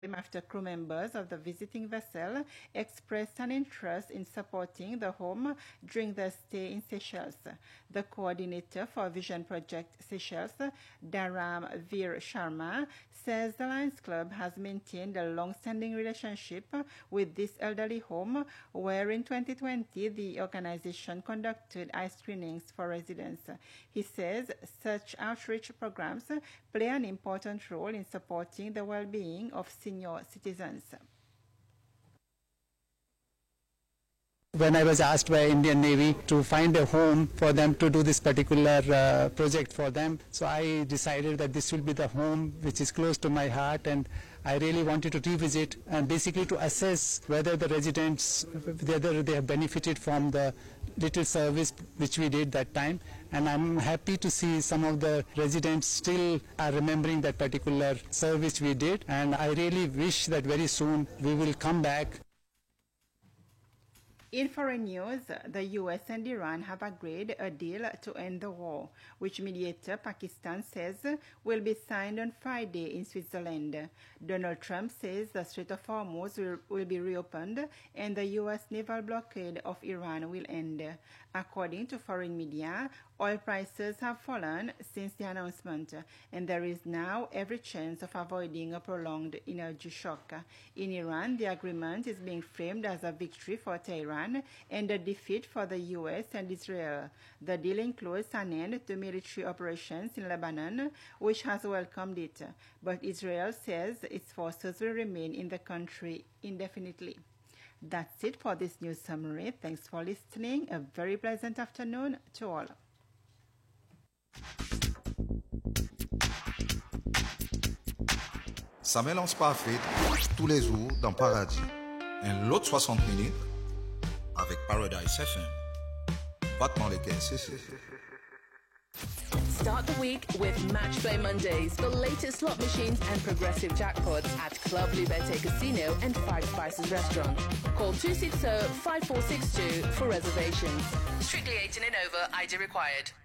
after crew members of the visiting vessel expressed an interest in supporting the home during their stay in Seychelles. The coordinator for Vision Project Seychelles, Dharam Veer Sharma, says the Lions Club has maintained a long-standing relationship with this elderly home, where in 2020 the organization conducted eye screenings for residents. He says such outreach programs play an important role in supporting the well-being of senior citizens. When I was asked by Indian Navy to find a home for them to do this particular project for them, so I decided that this will be the home which is close to my heart, and I really wanted to revisit and basically to assess whether the residents, whether they have benefited from the little service which we did that time. And I'm happy to see some of the residents still are remembering that particular service we did, and I really wish that very soon we will come back. In foreign news, the US and Iran have agreed a deal to end the war, which mediator Pakistan says will be signed on Friday in Switzerland. Donald Trump says the Strait of Hormuz will be reopened and the US naval blockade of Iran will end. According to foreign media, oil prices have fallen since the announcement, and there is now every chance of avoiding a prolonged energy shock. In Iran, the agreement is being framed as a victory for Tehran and a defeat for the US and Israel. The deal includes an end to military operations in Lebanon, which has welcomed it, but Israel says its forces will remain in the country indefinitely. That's it for this news summary. Thanks for listening. A very pleasant afternoon to all. Ça mélange parfait tous les jours dans Paradis. Un lot 60 minutes avec Paradise FM. Battement les caisses. Start the week with Match Play Mondays, the latest slot machines and progressive jackpots at Club Liberté Casino and Five Spices Restaurant. Call 260-5462 for reservations. Strictly 18 and over, ID required.